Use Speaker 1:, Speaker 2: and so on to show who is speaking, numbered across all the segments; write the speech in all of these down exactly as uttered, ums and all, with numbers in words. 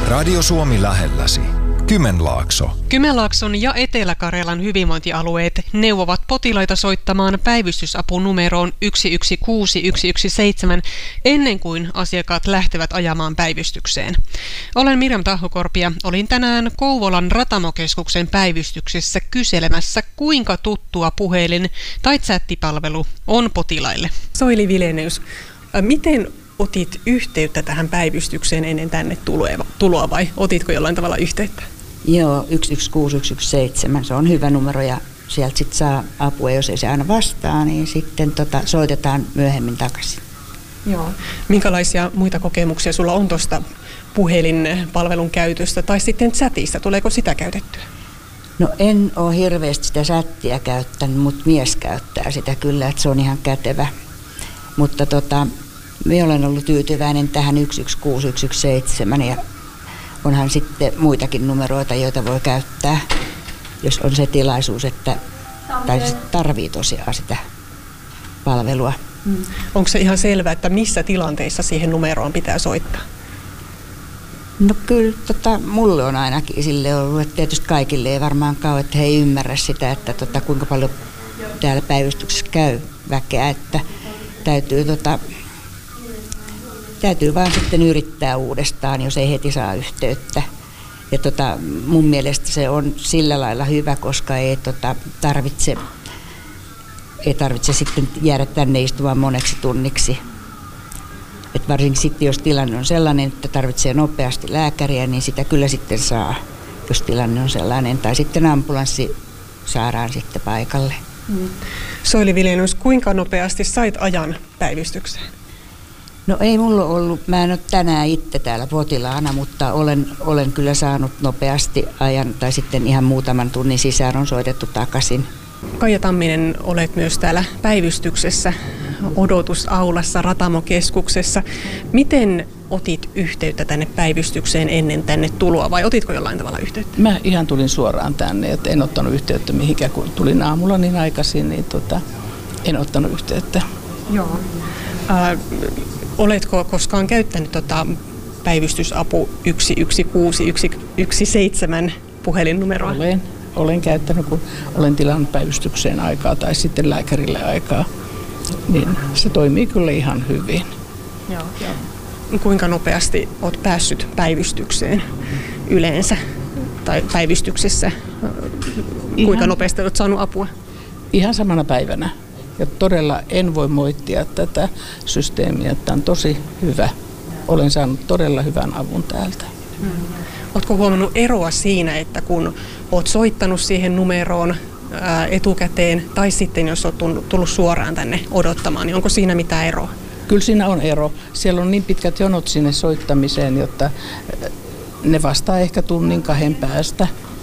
Speaker 1: Radio Suomi lähelläsi. Kymenlaakso.
Speaker 2: Kymenlaakson ja Etelä-Karjalan hyvinvointialueet neuvovat potilaita soittamaan päivystysapunumeroon yksi yksi kuusi yksi yksi seitsemän ennen kuin asiakkaat lähtevät ajamaan päivystykseen. Olen Mirjam Tahokorpi ja olin tänään Kouvolan Ratamokeskuksen päivystyksessä kyselemässä, kuinka tuttua puhelin tai chattipalvelu on potilaille.
Speaker 3: Soili Vilenius, miten otit yhteyttä tähän päivystykseen ennen tänne tuloa vai otitko jollain tavalla yhteyttä?
Speaker 4: Joo, yksi yksi kuusi yksi yksi seitsemän, se on hyvä numero ja sieltä sitten saa apua, jos ei se aina vastaa, niin sitten tota, soitetaan myöhemmin takaisin.
Speaker 3: Joo. Minkälaisia muita kokemuksia sulla on tuosta puhelinpalvelun käytöstä tai sitten chatista? Tuleeko sitä käytettyä?
Speaker 4: No en ole hirveästi sitä chattia käyttänyt, mutta mies käyttää sitä kyllä, että se on ihan kätevä. Mutta tota, minä olen ollut tyytyväinen tähän yksi yksi kuusi yksi yksi seitsemän ja onhan sitten muitakin numeroita, joita voi käyttää, jos on se tilaisuus, että tai tarvii tosiaan sitä palvelua.
Speaker 3: Mm. Onko se ihan selvää, että missä tilanteissa siihen numeroon pitää soittaa?
Speaker 4: No kyllä, tota, mulle on ainakin sille ollut, että tietysti kaikille ei varmaankaan, että he ei ymmärrä sitä, että tota, kuinka paljon täällä päivystyksessä käy väkeä, että täytyy, tota, täytyy vaan sitten yrittää uudestaan, jos ei heti saa yhteyttä. Ja tota, mun mielestä se on sillä lailla hyvä, koska ei tota, tarvitse, ei tarvitse sitten jäädä tänne istumaan moneksi tunniksi. Et varsinkin sitten, jos tilanne on sellainen, että tarvitsee nopeasti lääkäriä, niin sitä kyllä sitten saa, jos tilanne on sellainen. Tai sitten ambulanssi saadaan sitten paikalle.
Speaker 3: Mm. Soili Vilenius, kuinka nopeasti sait ajan päivystykseen?
Speaker 4: No ei mulla ollut, mä en ole tänään itse täällä potilaana, mutta olen, olen kyllä saanut nopeasti ajan, tai sitten ihan muutaman tunnin sisään on soitettu takaisin.
Speaker 3: Kaija Tamminen, olet myös täällä päivystyksessä, odotusaulassa, Ratamokeskuksessa. Miten otit yhteyttä tänne päivystykseen ennen tänne tuloa, vai otitko jollain tavalla yhteyttä?
Speaker 5: Mä ihan tulin suoraan tänne, että en ottanut yhteyttä mihinkään, kun tulin aamulla niin aikaisin, niin tota, en ottanut yhteyttä.
Speaker 3: Joo. Äh, oletko koskaan käyttänyt tota päivystysapu yksi yksi kuusi yksi yksi seitsemän puhelinnumeroa?
Speaker 5: Olen. Olen käyttänyt, kun olen tilannut päivystykseen aikaa tai sitten lääkärille aikaa, niin se toimii kyllä ihan hyvin.
Speaker 3: Joo, joo. Kuinka nopeasti olet päässyt päivystykseen yleensä tai päivystyksessä? Kuinka ihan, nopeasti olet saanut apua?
Speaker 5: Ihan samana päivänä. Ja todella en voi moittia tätä systeemiä, että on tosi hyvä. Olen saanut todella hyvän avun täältä.
Speaker 3: Hmm. Oletko huomannut eroa siinä, että kun olet soittanut siihen numeroon ää, etukäteen tai sitten jos olet tullut suoraan tänne odottamaan, niin onko siinä mitään eroa?
Speaker 5: Kyllä siinä on ero. Siellä on niin pitkät jonot sinne soittamiseen, jotta ne vastaa ehkä tunnin kahden päästä.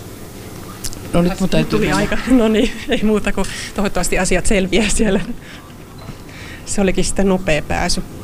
Speaker 5: No nyt mun täytyy
Speaker 3: tuli aika. No niin, ei muuta kuin toivottavasti asiat selviää siellä. Se olikin sitten nopea pääsy.